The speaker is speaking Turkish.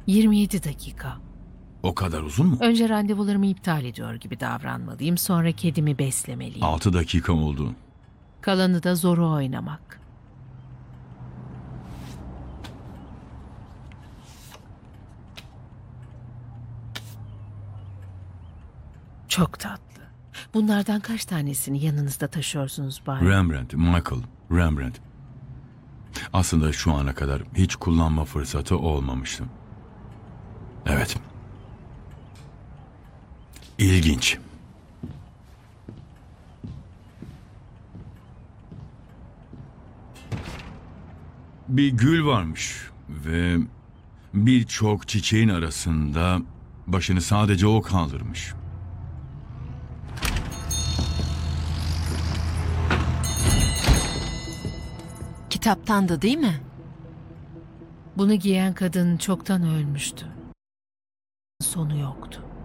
27 dakika. O kadar uzun mu? Önce randevularımı iptal ediyor gibi davranmalıyım. Sonra kedimi beslemeliyim. 6 dakika oldu. Kalanı da zoru oynamak. Çok tatlı. Bunlardan kaç tanesini yanınızda taşıyorsunuz Bay? Rembrandt, Michael, Rembrandt. Aslında şu ana kadar hiç kullanma fırsatı olmamıştı. Evet. İlginç. Bir gül varmış ve birçok çiçeğin arasında başını sadece o kaldırmış. Kitaptan da değil mi? Bunu giyen kadın çoktan ölmüştü. Sonu yoktu.